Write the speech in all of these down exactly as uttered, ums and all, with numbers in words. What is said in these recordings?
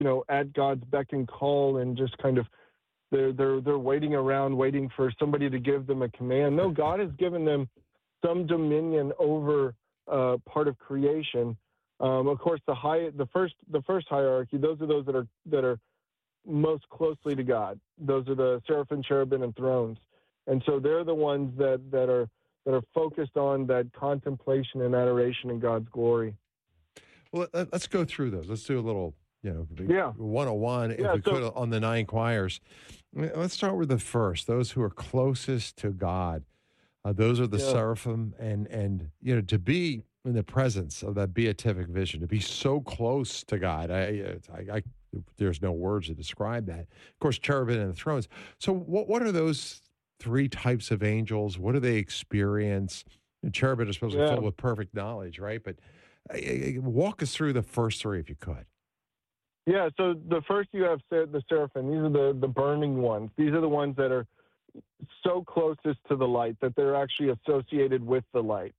you know, at God's beck and call and just kind of they're they're they're waiting around, waiting for somebody to give them a command. No, God has given them some dominion over uh, part of creation. Um, of course, the high the first the first hierarchy, those are those that are that are most closely to God. Those are the seraphim, cherubim, and thrones. And so they're the ones that, that are that are focused on that contemplation and adoration in God's glory. Well, let- let's go through those. Let's do a little, you know, Yeah. one oh one, if Yeah, we so- could, on the nine choirs. Let's start with the first, those who are closest to God. Uh, those are the Yeah. seraphim, and, and, you know, to be in the presence of that beatific vision, to be so close to God, I, I, I there's no words to describe that. Of course, cherubim and the thrones. So what, what are those three types of angels? What do they experience? And cherubim are supposed to be Yeah. filled with perfect knowledge, right? But uh, uh, walk us through the first three, if you could. Yeah, so the first you have ser- the seraphim. These are the, the burning ones. These are the ones that are so closest to the light that they're actually associated with the light.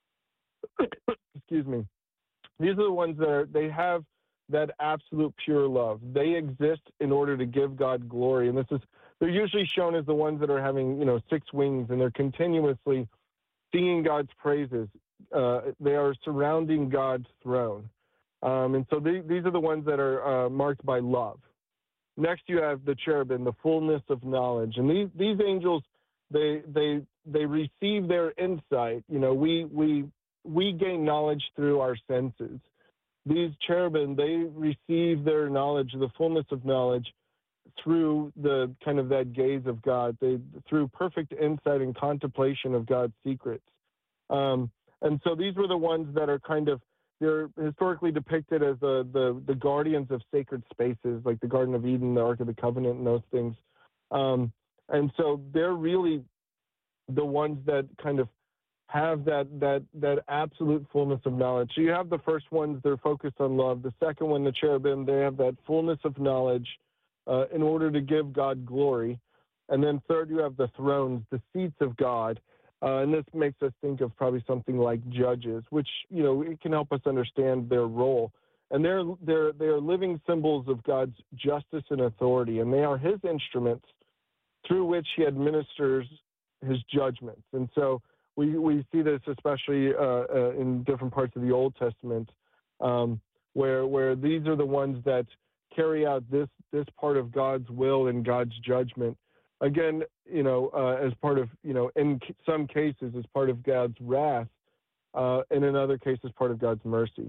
Excuse me. These are the ones that are, they have that absolute pure love. They exist in order to give God glory. And this is, they're usually shown as the ones that are having, you know, six wings, and they're continuously singing God's praises. Uh, they are surrounding God's throne. Um, and so they, these are the ones that are uh, marked by love. Next, you have the cherubim, the fullness of knowledge. And these, these angels, they, they, they receive their insight. You know, we, we, we gain knowledge through our senses. These cherubim, they receive their knowledge, the fullness of knowledge, through the kind of that gaze of God, they, through perfect insight and contemplation of God's secrets. Um, and so these were the ones that are kind of, they're historically depicted as the, the, the guardians of sacred spaces, like the Garden of Eden, the Ark of the Covenant, and those things. Um, and so they're really the ones that kind of have that that that absolute fullness of knowledge. So you have the first ones, they're focused on love. The second one, the cherubim, they have that fullness of knowledge uh, in order to give God glory. And then third, you have the thrones, the seats of God. Uh, and this makes us think of probably something like judges, which, you know, it can help us understand their role. And they're, they're, they are living symbols of God's justice and authority, and they are his instruments through which he administers his judgments. And so we, we see this especially uh, uh, in different parts of the Old Testament, um, where, where these are the ones that carry out this, this part of God's will and God's judgment. Again, you know, uh, as part of, you know, in some cases as part of God's wrath, uh, and in other cases part of God's mercy.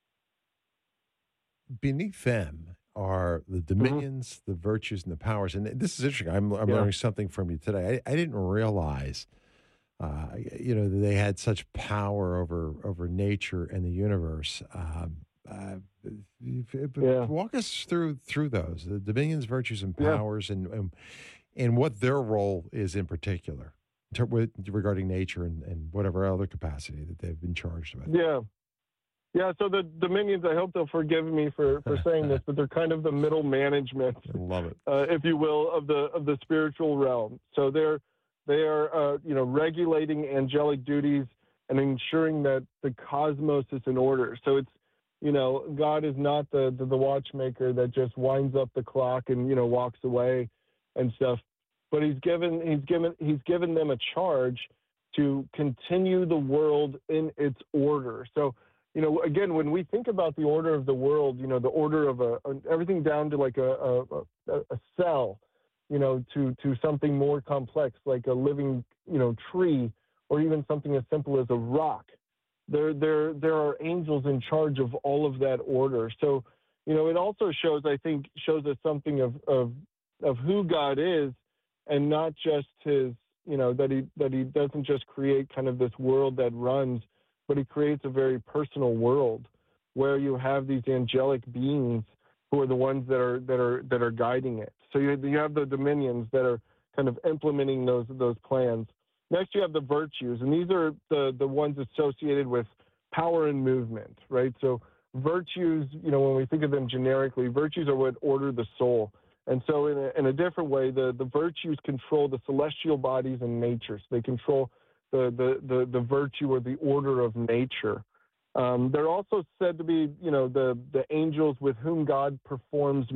Beneath them are the dominions, mm-hmm. the virtues, and the powers. And this is interesting. I'm, I'm yeah. learning something from you today. I, I didn't realize, uh, you know, that they had such power over over nature and the universe. Um, uh, yeah. Walk us through through those, the dominions, virtues, and yeah. powers, and, and and what their role is in particular regarding nature and, and whatever other capacity that they've been charged with. Yeah. Yeah, so the dominions, I hope they'll forgive me for, for saying this, but they're kind of the middle management, I love it, uh, if you will, of the of the spiritual realm. So they're they are uh, you know regulating angelic duties and ensuring that the cosmos is in order. So it's you know God is not the, the the watchmaker that just winds up the clock and you know walks away and stuff, but he's given he's given he's given them a charge to continue the world in its order. So. You know, again, when we think about the order of the world, you know, the order of a, everything down to like a, a, a cell, you know, to, to something more complex, like a living, you know, tree, or even something as simple as a rock. There, there, there are angels in charge of all of that order. So, you know, it also shows, I think, shows us something of, of, of who God is, and not just his, you know, that he, that he doesn't just create kind of this world that runs, but he creates a very personal world where you have these angelic beings who are the ones that are that are that are guiding it. So you, you have the dominions that are kind of implementing those those plans. Next, you have the virtues, and these are the the ones associated with power and movement, right? So virtues, you know, when we think of them generically, virtues are what order the soul. And so in a, in a different way, the, the virtues control the celestial bodies and nature. So they control The, the, the, the virtue or the order of nature. Um, they're also said to be, you know, the the angels with whom God performs